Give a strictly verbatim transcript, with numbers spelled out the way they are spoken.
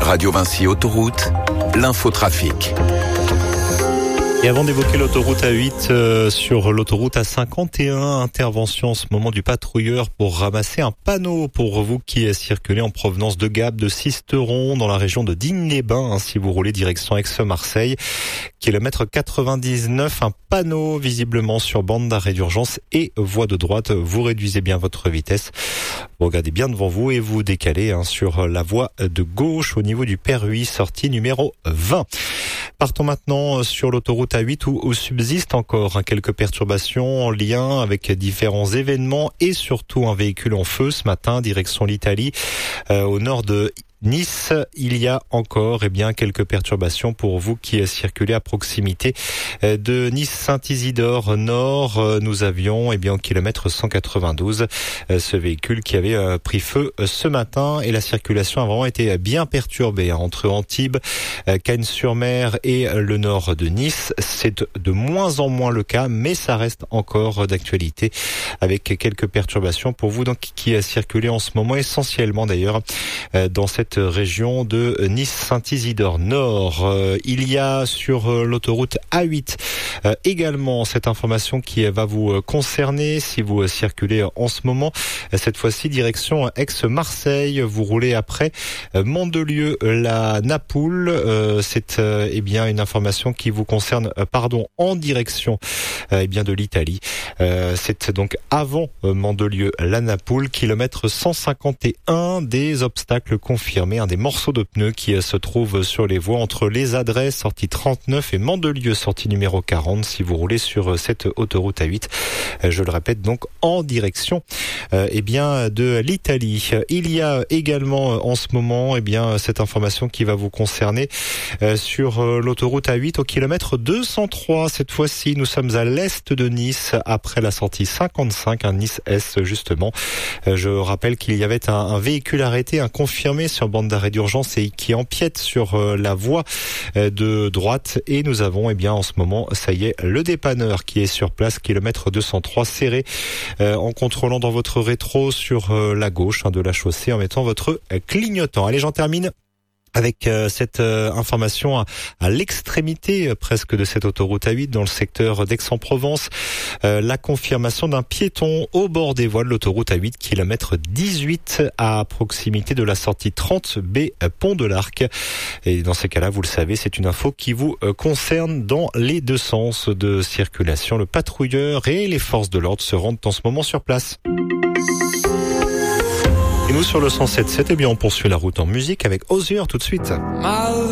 Radio Vinci Autoroute, l'infotrafic. Et avant d'évoquer l'autoroute A huit, euh, sur l'autoroute A cinquante et un, intervention en ce moment du patrouilleur pour ramasser un panneau pour vous qui circulez en provenance de Gap, de Sisteron, dans la région de Digne-les-Bains, hein, si vous roulez direction Aix-Marseille. Kilomètre quatre-vingt-dix-neuf, un panneau visiblement sur bande d'arrêt d'urgence et voie de droite. Vous réduisez bien votre vitesse. Vous regardez bien devant vous et vous décalez hein, sur la voie de gauche au niveau du Perruis, sortie numéro vingt. Partons maintenant sur l'autoroute A huit où, où subsistent encore hein, quelques perturbations en lien avec différents événements et surtout un véhicule en feu ce matin, direction l'Italie, euh, au nord de Nice. Il y a encore eh bien quelques perturbations pour vous qui circulez à proximité de Nice-Saint-Isidore Nord. Nous avions eh bien au kilomètre cent quatre-vingt-douze ce véhicule qui avait pris feu ce matin et la circulation a vraiment été bien perturbée entre Antibes, Cagnes-sur-Mer et le nord de Nice. C'est de moins en moins le cas, mais ça reste encore d'actualité avec quelques perturbations pour vous donc qui circulez en ce moment essentiellement d'ailleurs dans cette région de Nice-Saint-Isidore Nord. Euh, il y a sur euh, l'autoroute A huit euh, également cette information qui va vous euh, concerner si vous euh, circulez en ce moment. Euh, cette fois-ci direction Aix-Marseille. Vous roulez après euh, Mandelieu-la Napoule. Euh, c'est euh, eh bien une information qui vous concerne euh, pardon en direction euh, eh bien de l'Italie. Euh, c'est donc avant euh, Mandelieu-la Napoule, kilomètre cent cinquante et un, des obstacles confirmés. Un des morceaux de pneus qui se trouve sur les voies entre les adresses sortie trente-neuf et Mandelieu sortie numéro quarante si vous roulez sur cette autoroute A huit. Je le répète donc en direction euh, eh bien de l'Italie. Il y a également en ce moment eh bien cette information qui va vous concerner euh, sur euh, l'autoroute A huit au kilomètre deux cent trois. Cette fois-ci, nous sommes à l'est de Nice après la sortie cinquante-cinq, un Nice-Est justement. Euh, je rappelle qu'il y avait un, un véhicule arrêté, un confirmé sur bande d'arrêt d'urgence et qui empiète sur euh, la voie euh, de droite et nous avons eh bien en ce moment ça y est le dépanneur qui est sur place, kilomètre deux cent trois serré euh, en contrôlant dans votre rétro sur euh, la gauche hein, de la chaussée en mettant votre euh, clignotant. Allez, j'en termine avec euh, cette euh, information à, à l'extrémité euh, presque de cette autoroute A huit dans le secteur d'Aix-en-Provence. Euh, la confirmation d'un piéton au bord des voies de l'autoroute A huit, kilomètre dix-huit à proximité de la sortie trente B Pont de l'Arc. Et dans ces cas-là, vous le savez, c'est une info qui vous euh, concerne dans les deux sens de circulation. Le patrouilleur et les forces de l'ordre se rendent en ce moment sur place. Et nous sur le cent sept virgule sept, eh bien on poursuit la route en musique avec Osier tout de suite.